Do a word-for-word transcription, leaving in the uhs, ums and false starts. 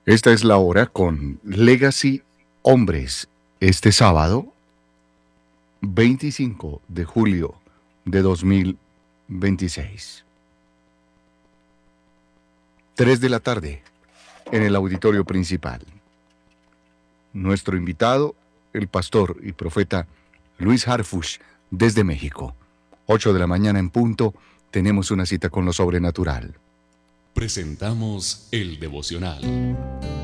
Esta es la hora con Legacy Hombres. Este sábado, veinticinco de julio de dos mil veintiséis. tres de la tarde, en el auditorio principal. Nuestro invitado, el pastor y profeta Luis Harfuch, desde México. ocho de la mañana en punto, tenemos una cita con lo sobrenatural. Presentamos el devocional.